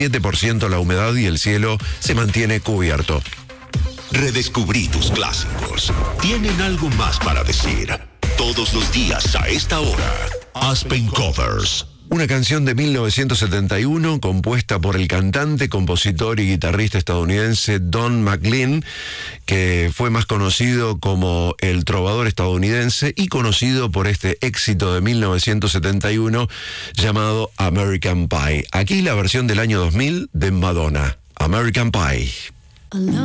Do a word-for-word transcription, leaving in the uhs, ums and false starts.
siete por ciento la humedad y el cielo se mantiene cubierto. Redescubrí tus clásicos. Tienen algo más para decir. Todos los días a esta hora. Aspen Covers. Una canción de mil novecientos setenta y uno compuesta por el cantante, compositor y guitarrista estadounidense Don McLean, que fue más conocido como el trovador estadounidense y conocido por este éxito de mil novecientos setenta y uno llamado American Pie. Aquí la versión del año dos mil de Madonna, American Pie.